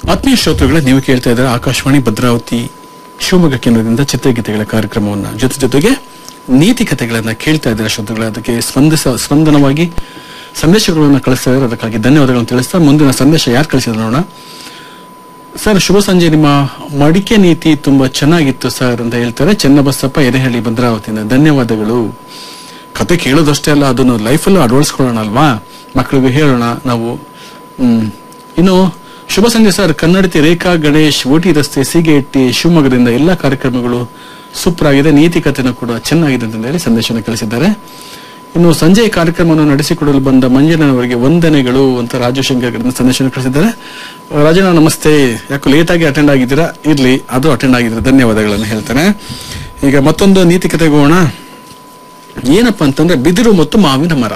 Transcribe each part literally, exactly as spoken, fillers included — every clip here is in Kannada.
ಆತ್ಮೀಯ ಶ್ರೋತೃಗಳೇ, ನೀವು ಕೇಳ್ತಾ ಇದ್ದಾರೆ ಆಕಾಶವಾಣಿ ಭದ್ರಾವತಿ ಶಿವಮೊಗ್ಗ ಕೇಂದ್ರದಿಂದ ಚಿತ್ರಗೀತೆಗಳ ಕಾರ್ಯಕ್ರಮವನ್ನ. ಜೊತೆ ಜೊತೆಗೆ ನೀತಿ ಕಥೆಗಳನ್ನ ಕೇಳ್ತಾ ಇದ್ದಾರೆ ಶ್ರೋತೃಗಳೇ. ಅದಕ್ಕೆ ಸ್ಪಂದಿಸ ಸ್ಪಂದನವಾಗಿ ಸಂದೇಶಗಳನ್ನು ಕಳಿಸ್ತಾ ಇದ್ದಾರೆ. ಅದಕ್ಕಾಗಿ ಧನ್ಯವಾದಗಳನ್ನು ತಿಳಿಸ್ತಾ ಮುಂದಿನ ಸಂದೇಶ ಯಾರು ಕಳಿಸಿದ್ರು ನೋಡೋಣ. ಸರ್, ಶುಭ ಸಂಜೆ. ನಿಮ್ಮ ಮಡಿಕೆ ನೀತಿ ತುಂಬಾ ಚೆನ್ನಾಗಿತ್ತು ಸರ್ ಅಂತ ಹೇಳ್ತಾರೆ ಚೆನ್ನಬಸಪ್ಪ ಎರೆಹಳ್ಳಿ ಭದ್ರಾವತಿಯಿಂದ. ಧನ್ಯವಾದಗಳು. ಕತೆ ಕೇಳೋದಷ್ಟೇ ಅಲ್ಲ, ಅದನ್ನು ಲೈಫಲ್ಲೂ ಅಳವಡಿಸ್ಕೊಳ್ಳೋಣ ಅಲ್ವಾ, ಮಕ್ಕಳಿಗೂ ಹೇಳೋಣ ನಾವು. ಹ್ಮ್ ಇನ್ನು ಶುಭ ಸಂಜೆ ಸರ್, ಕನ್ನಡತಿ ರೇಖಾ ಗಣೇಶ್, ಓಟಿ ರಸ್ತೆ, ಸೀಗೆಹಟ್ಟಿ, ಶಿವಮೊಗ್ಗದಿಂದ ಎಲ್ಲ ಕಾರ್ಯಕ್ರಮಗಳು ಸೂಪರ್ ಆಗಿದೆ, ನೀತಿ ಕಥೆನೂ ಕೂಡ ಚೆನ್ನಾಗಿದೆ ಅಂತ ಹೇಳಿ ಸಂದೇಶವನ್ನು ಕಳಿಸಿದ್ದಾರೆ. ಇನ್ನು ಸಂಜೆ ಕಾರ್ಯಕ್ರಮವನ್ನು ನಡೆಸಿಕೊಡಲು ಬಂದ ಮಂಜಣ್ಣನವರಿಗೆ ವಂದನೆಗಳು ಅಂತ ರಾಜಶಂಕರ್ ಸಂದೇಶವನ್ನು ಕಳಿಸಿದ್ದಾರೆ. ರಾಜಣ್ಣ ನಮಸ್ತೆ, ಯಾಕೋ ಲೇಟ್ ಆಗಿ ಅಟೆಂಡ್ ಆಗಿದ್ದೀರಾ, ಇರ್ಲಿ ಅದು ಅಟೆಂಡ್ ಆಗಿದ್ರೆ ಧನ್ಯವಾದಗಳನ್ನು ಹೇಳ್ತಾನೆ. ಈಗ ಮತ್ತೊಂದು ನೀತಿ ಕಥೆಗೆ ಹೋಗೋಣ. ಏನಪ್ಪಾ ಅಂತಂದ್ರೆ ಬಿದಿರು ಮತ್ತು ಮಾವಿನ ಮರ.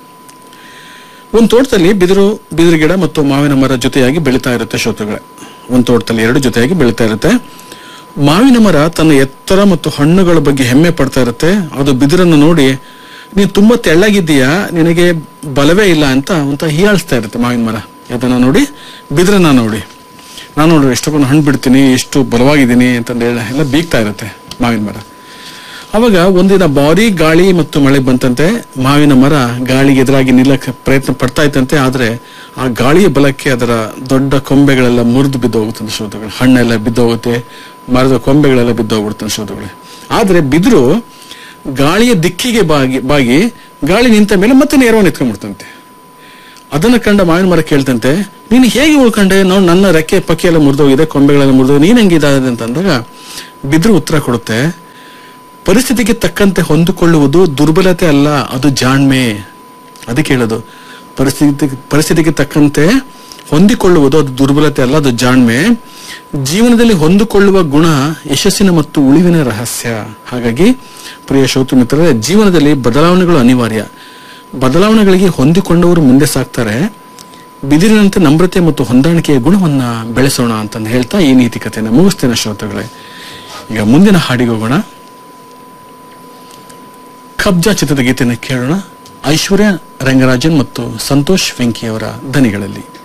ಒಂದು ತೋಟದಲ್ಲಿ ಬಿದಿರು ಬಿದಿರು ಗಿಡ ಮತ್ತು ಮಾವಿನ ಮರ ಜೊತೆಯಾಗಿ ಬೆಳೀತಾ ಇರುತ್ತೆ ಶ್ರೋತೃಗಳೇ. ಒಂದು ತೋಟದಲ್ಲಿ ಎರಡು ಜೊತೆಯಾಗಿ ಬೆಳೀತಾ ಇರುತ್ತೆ. ಮಾವಿನ ಮರ ತನ್ನ ಎತ್ತರ ಮತ್ತು ಹಣ್ಣುಗಳ ಬಗ್ಗೆ ಹೆಮ್ಮೆ ಪಡ್ತಾ ಇರುತ್ತೆ. ಅದು ಬಿದಿರನ್ನು ನೋಡಿ, ನೀನು ತುಂಬಾ ತೆಳ್ಳಗಿದ್ದೀಯಾ, ನಿನಗೆ ಬಲವೇ ಇಲ್ಲ ಅಂತ ಅಂತ ಹೀಯಾಳಿಸ್ತಾ ಇರುತ್ತೆ ಮಾವಿನ ಮರ. ಅದನ್ನ ನೋಡಿ, ಬಿದಿರನ್ನ ನೋಡಿ, ನಾನು ನೋಡ್ರಿ ಎಷ್ಟೊಂದು ಹಣ್ಣು ಬಿಡ್ತೀನಿ, ಎಷ್ಟು ಬಲವಾಗಿದ್ದೀನಿ ಅಂತಂದು ಎಲ್ಲ ಬೀಗ್ತಾ ಇರುತ್ತೆ ಮಾವಿನ ಮರ. ಅವಾಗ ಒಂದಿನ ಭಾರಿ ಗಾಳಿ ಮತ್ತು ಮಳೆ ಬಂತಂತೆ. ಮಾವಿನ ಮರ ಗಾಳಿಗೆ ಎದುರಾಗಿ ನಿಲ್ಲಕ್ಕೆ ಪ್ರಯತ್ನ ಪಡ್ತಾ ಇತ್ತಂತೆ. ಆದ್ರೆ ಆ ಗಾಳಿಯ ಬಲಕ್ಕೆ ಅದರ ದೊಡ್ಡ ಕೊಂಬೆಗಳೆಲ್ಲ ಮುರಿದು ಬಿದ್ದು ಹೋಗುತ್ತೆ ಶ್ರೋತೃಗಳು. ಹಣ್ಣೆಲ್ಲ ಬಿದ್ದೋಗುತ್ತೆ, ಮರದ ಕೊಂಬೆಗಳೆಲ್ಲ ಬಿದ್ದೋಗ್ಬಿಡುತ್ತೆ ಶ್ರೋತೃಗಳೇ. ಆದ್ರೆ ಬಿದಿರು ಗಾಳಿಯ ದಿಕ್ಕಿಗೆ ಬಾಗಿ ಬಾಗಿ ಗಾಳಿ ನಿಂತ ಮೇಲೆ ಮತ್ತೆ ನೇರವಾಗಿ ನಿಂತ್ಕೊಂಡ್ಬಿಡ್ತಂತೆ. ಅದನ್ನ ಕಂಡ ಮಾವಿನ ಮರ ಕೇಳ್ತಂತೆ, ನೀನು ಹೇಗೆ ಉಳ್ಕೊಂಡೆ, ನಾವು ನನ್ನ ರೆಕ್ಕೆ ಪಕ್ಕಿ ಎಲ್ಲ ಮುರಿದೋಗಿದೆ, ಕೊಂಬೆಗಳೆಲ್ಲ ಮುರಿದೋಗಿದೆ, ನೀನ್ ಹೆಂಗಿದಾದೆ ಅಂತ ಅಂದಾಗ ಬಿದಿರು ಉತ್ತರ ಕೊಡುತ್ತೆ, ಪರಿಸ್ಥಿತಿಗೆ ತಕ್ಕಂತೆ ಹೊಂದಿಕೊಳ್ಳುವುದು ದುರ್ಬಲತೆ ಅಲ್ಲ, ಅದು ಜಾಣ್ಮೆ. ಅದಕ್ಕೆ ಹೇಳೋದು, ಪರಿಸ್ಥಿತಿ ಪರಿಸ್ಥಿತಿಗೆ ತಕ್ಕಂತೆ ಹೊಂದಿಕೊಳ್ಳುವುದು ಅದು ದುರ್ಬಲತೆ ಅಲ್ಲ, ಅದು ಜಾಣ್ಮೆ. ಜೀವನದಲ್ಲಿ ಹೊಂದಿಕೊಳ್ಳುವ ಗುಣ ಯಶಸ್ಸಿನ ಮತ್ತು ಉಳಿವಿನ ರಹಸ್ಯ. ಹಾಗಾಗಿ ಪ್ರಿಯ ಶ್ರೋತೃ ಮಿತ್ರರೇ, ಜೀವನದಲ್ಲಿ ಬದಲಾವಣೆಗಳು ಅನಿವಾರ್ಯ. ಬದಲಾವಣೆಗಳಿಗೆ ಹೊಂದಿಕೊಂಡವರು ಮುಂದೆ ಸಾಕ್ತಾರೆ. ಬಿದಿರಿನಂತೆ ನಮ್ರತೆ ಮತ್ತು ಹೊಂದಾಣಿಕೆಯ ಗುಣವನ್ನ ಬೆಳೆಸೋಣ ಅಂತ ಹೇಳ್ತಾ ಈ ನೀತಿ ಕಥೆಯನ್ನು ಮುಗಿಸ್ತೇನೆ ಶ್ರೋತೃಗಳೇ. ಈಗ ಮುಂದಿನ ಹಾಡಿಗೆ ಹೋಗೋಣ. ಕಬ್ಜಾ ಚಿತ್ರದ ಗೀತೆಯನ್ನು ಕೇಳೋಣ, ಐಶ್ವರ್ಯ ರಂಗರಾಜನ್ ಮತ್ತು ಸಂತೋಷ್ ವೆಂಕಿ ಅವರ ದನಿಗಳಲ್ಲಿ.